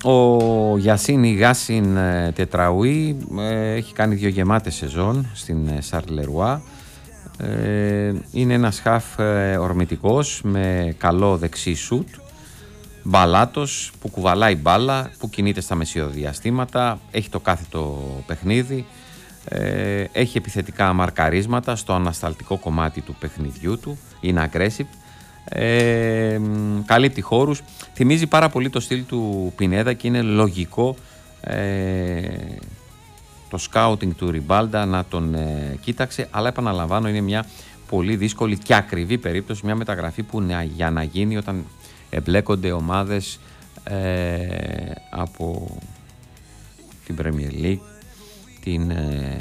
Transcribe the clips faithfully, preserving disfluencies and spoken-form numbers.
Ο Γιασίνη Γάσιν Τετραούι ε, έχει κάνει δύο γεμάτες σεζόν στην Σαρλερουά. Ε, είναι ένας χαφ ε, ορμητικός με καλό δεξί σουτ, μπαλάτος που κουβαλάει μπάλα, που κινείται στα μεσοδιαστήματα, έχει το κάθετο παιχνίδι, ε, έχει επιθετικά μαρκαρίσματα στο ανασταλτικό κομμάτι του παιχνιδιού του, είναι aggressive, ε, καλύπτει χώρους, θυμίζει πάρα πολύ το στυλ του Πινέδα και είναι λογικό ε, το σκάουτινγκ του Ριμπάλντα να τον ε, κοίταξε, αλλά επαναλαμβάνω είναι μια πολύ δύσκολη και ακριβή περίπτωση, μια μεταγραφή που να, για να γίνει όταν εμπλέκονται ομάδες ε, από την Premier League, την ε,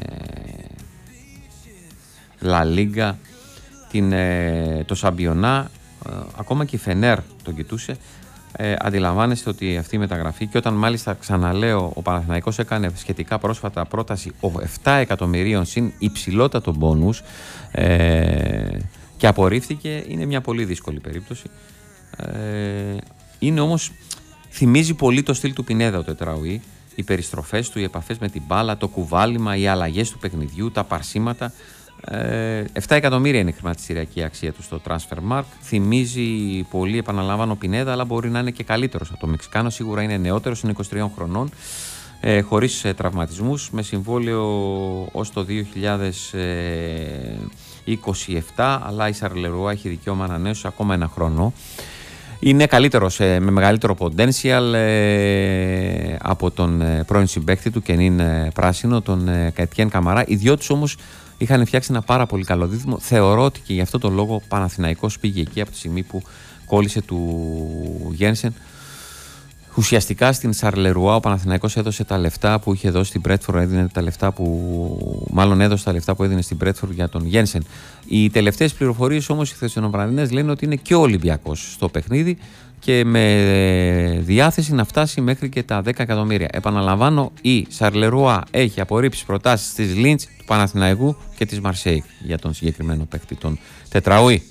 La Liga, την, ε, το Σαμπιονά, ε, ακόμα και η Φενέρ τον κοιτούσε. Ε, αντιλαμβάνεστε ότι αυτή η μεταγραφή, και όταν μάλιστα ξαναλέω ο Παναθηναϊκός έκανε σχετικά πρόσφατα πρόταση επτά εκατομμυρίων συν υψηλότατο μπόνους ε, και απορρίφθηκε, είναι μια πολύ δύσκολη περίπτωση. Ε, είναι όμως, θυμίζει πολύ το στυλ του Πινέδα ο Τετραούι, οι περιστροφές του, οι επαφές με την μπάλα, το κουβάλιμα, οι αλλαγές του παιχνιδιού, τα παρσίματα. Ε, επτά εκατομμύρια είναι η χρηματιστηριακή αξία του στο Transfermarkt. Θυμίζει πολύ, επαναλαμβάνω, Πινέδα, αλλά μπορεί να είναι και καλύτερος από το Μεξικάνο. Σίγουρα είναι νεότερος, είναι είκοσι τριών χρονών, ε, χωρίς ε, τραυματισμούς, με συμβόλαιο ως το δύο χιλιάδες είκοσι επτά, αλλά η Σαρλερουά έχει δικαίωμα ανανέωσης ακόμα ένα χρόνο. Είναι καλύτερος, ε, με μεγαλύτερο potential ε, από τον ε, πρώην συμπαίκτη του και είναι πράσινο, τον ε, Καετιέν Καμαρά. Οι δυο τους όμως είχαν φτιάξει ένα πάρα πολύ καλό δίδυμο. Θεωρώ ότι και γι' αυτό τον λόγο ο Παναθηναϊκός πήγε εκεί από τη στιγμή που κόλλησε του Γένσεν. Ουσιαστικά στην Σαρλερουά ο Παναθηναϊκός έδωσε τα λεφτά που είχε δώσει στην Μπρέτφορντ, έδινε τα λεφτά που, μάλλον έδωσε τα λεφτά που έδινε στην Μπρέτφορντ για τον Γένσεν. Οι τελευταίες πληροφορίες όμως οι χθεσινοβραδινές λένε ότι είναι και ο Ολυμπιακός στο παιχνίδι και με διάθεση να φτάσει μέχρι και τα δέκα εκατομμύρια. Επαναλαμβάνω, η Σαρλερουά έχει απορρίψει προτάσεις της Λίντς, του Παναθηναϊκού και της Μαρσέικ για τον συγκεκριμένο παίκτη, τον Τετραούι.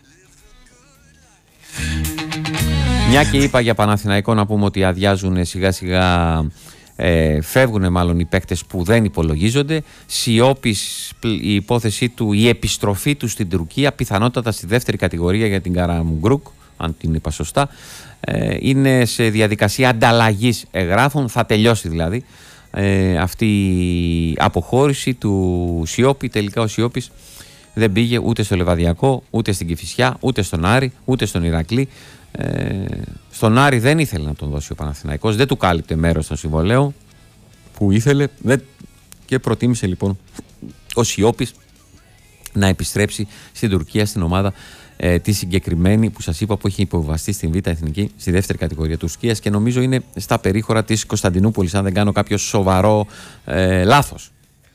Μια και είπα για Παναθηναϊκό, να πούμε ότι αδειάζουν σιγά σιγά, ε, φεύγουν μάλλον οι παίκτες που δεν υπολογίζονται. Σιώπης, η υπόθεσή του, η επιστροφή του στην Τουρκία, πιθανότατα στη δεύτερη κατηγορία για την Καραμουγκρούκ, αν την είπα σωστά, ε, είναι σε διαδικασία ανταλλαγής εγγράφων, θα τελειώσει δηλαδή ε, αυτή η αποχώρηση του Σιώπη. Τελικά ο Σιώπης δεν πήγε ούτε στο Λεβαδιακό, ούτε στην Κηφισιά, ούτε στον Άρη, ούτε στον Ηρακλή. Ε, στον Άρη δεν ήθελε να τον δώσει ο Παναθηναϊκός, δεν του κάλυπτε μέρος των συμβολέων που ήθελε, δεν... και προτίμησε λοιπόν ο Σιώπης να επιστρέψει στην Τουρκία, στην ομάδα ε, τη συγκεκριμένη που σας είπα, που έχει υποβαστεί στην Β' Εθνική, στη δεύτερη κατηγορία Τουρκίας, και νομίζω είναι στα περίχωρα της Κωνσταντινούπολης, αν δεν κάνω κάποιο σοβαρό ε, λάθος.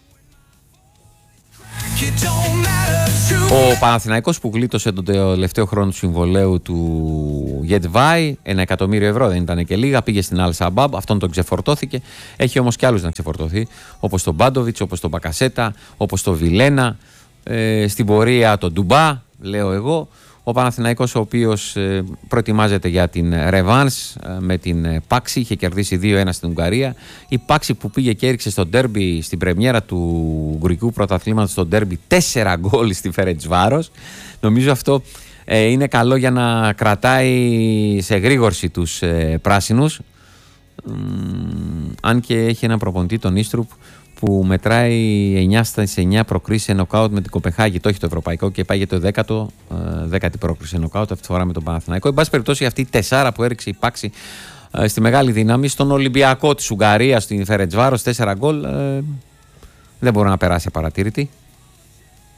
Ο Παναθηναϊκός που γλίτωσε τον τελευταίο χρόνο του συμβολέου του Γετβάη, ένα εκατομμύριο ευρώ δεν ήταν και λίγα, πήγε στην Αλ Σαμπάμπ, αυτόν τον ξεφορτώθηκε. Έχει όμως και άλλους να ξεφορτωθεί, όπως τον Μπάντοβιτς, όπως τον Μπακασέτα, όπως τον Βιλένα, ε, στην πορεία τον Ντουμπά, λέω εγώ. Ο Παναθηναϊκός, ο οποίος ε, προετοιμάζεται για την ρεβάνς ε, με την ε, Πάξη, είχε κερδίσει δύο ένα στην Ουγγαρία. Η Πάξη που πήγε και έριξε στο ντέρμπι, στην πρεμιέρα του Ουγγρικού πρωταθλήματος, στο ντέρμπι τέσσερα γκολ στη Φερεντσβάρος. Νομίζω αυτό ε, είναι καλό για να κρατάει σε γρήγορση τους ε, πράσινους. Ε, αν και έχει ένα προπονητή, τον Ίστρουπ, που μετράει εννιά στα εννιά προκρίσεις σε νοκάουτ με την Κοπεχάγη. Το έχει το ευρωπαϊκό και πάει για το δέκατο, δέκατη πρόκριση σε νοκάουτ, αυτή τη φορά με τον Παναθηναϊκό. Εν πάση περιπτώσει, αυτή η τεσσάρα που έριξε η Πάξη ε, στη μεγάλη δύναμη, στον Ολυμπιακό της Ουγγαρίας, στην Φερεντσβάρος, τέσσερα γκολ, ε, δεν μπορεί να περάσει απαρατήρητη.